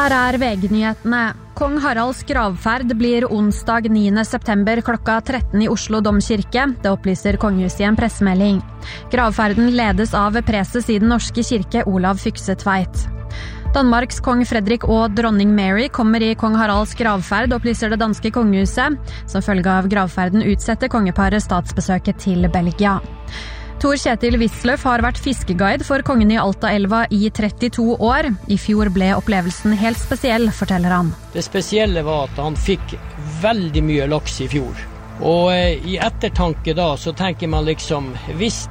Her VG-nyhetene. Kong Haralds gravferd blir onsdag 9. september klokka 13 i Oslo Domkirke. Det opplyser kongehuset i en pressemelding. Gravferden ledes av preses i den norske kirke Olav Fyksetveit. Danmarks kong Fredrik og dronning Mary kommer i kong Haralds gravferd, opplyser det danske kongehuset. Som følge av gravferden utsetter kongeparet statsbesøket til Belgia. Tor Kjetil Wisløff har vært fiskeguide for kongen i Altaelva i 32 år. I fjor ble opplevelsen helt spesiell, forteller han. Det spesielle var at han fikk veldig mye laks i fjor. Og i ettertanke da, så tenker man liksom, hvis